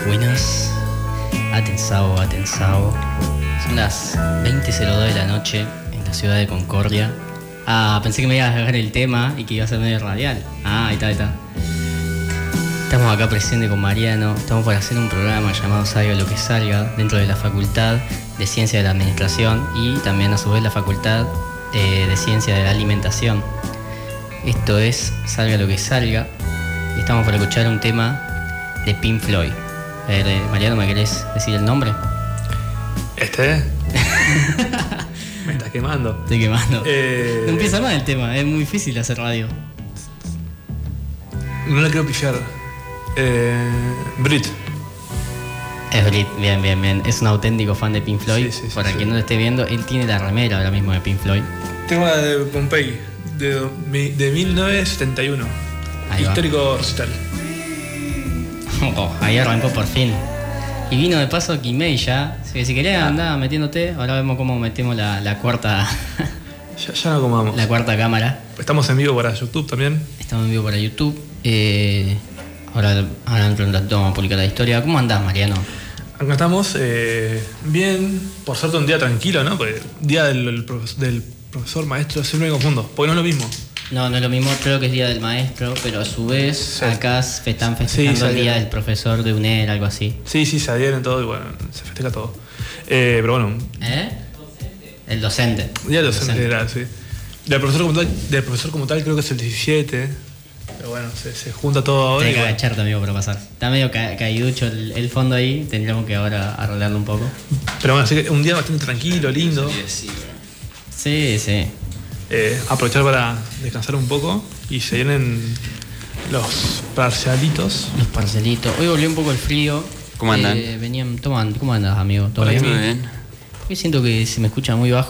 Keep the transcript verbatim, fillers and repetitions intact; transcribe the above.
buenas. Atensao, atensao. Son las veinte cero dos de la noche en la ciudad de Concordia. Ah, pensé que me ibas a dejar el tema y que iba a ser medio radial. Ah, ahí está, ahí está. Estamos acá presentes con Mariano. Estamos por hacer un programa llamado Salga lo que salga dentro de la Facultad de Ciencia de la Administración y también a su vez la Facultad eh, de Ciencia de la Alimentación. Esto es Salga lo que salga. Y estamos por escuchar un tema de Pink Floyd. A ver, eh, Mariano, ¿me querés decir el nombre? ¿Este? Me estás quemando. Estoy quemando. Eh... No empieza mal el tema, es muy difícil hacer radio. No le quiero pifiar. Eh... Brit. Es Brit, bien, bien, bien. Es un auténtico fan de Pink Floyd. Sí, sí, sí, Para sí. quien no lo esté viendo, él tiene la remera ahora mismo de Pink Floyd. Tengo la de Pompey, de, de mil novecientos setenta y uno. Ahí va. Histórico recital. Oh, ahí arrancó por fin. Y vino de paso Kimei ya. Así que si querés andar metiéndote, ahora vemos cómo metemos la, la cuarta Ya, ya no comamos. la cuarta cámara. Estamos en vivo para YouTube también. Estamos en vivo para YouTube. Eh, ahora, ahora dentro de un rato vamos a publicar la historia. ¿Cómo andás, Mariano? Acá estamos, eh, bien, por suerte un día tranquilo, ¿no? Porque día del, del profesor, del profesor maestro siempre me confundo, porque no es lo mismo. No, no es lo mismo, creo que es Día del Maestro, pero a su vez Sí. acá se están festejando Sí, el salieron. Día del Profesor de UNER, algo así. Sí, sí, se adhieren todo y bueno, se festeja todo. Eh, pero bueno, ¿Eh? El docente. día de docente general, sí. Del profesor como tal, del profesor como tal creo que es el diecisiete. Pero bueno, se, se junta todo ahora. Tenés y que bueno. agacharte, amigo, para pasar. Está medio ca caíducho el, el fondo ahí, tendríamos que ahora arreglarlo un poco. Pero bueno, así que un día bastante tranquilo, lindo. Sí, sí. Eh, aprovechar para descansar un poco y se vienen los parcialitos. Los parcelitos. Hoy volvió un poco el frío. ¿Cómo andan? Eh, venían tomando. ¿Cómo andas, amigo? ¿Todo Hola, bien? Emi. Muy bien. Hoy siento que se me escucha muy bajo.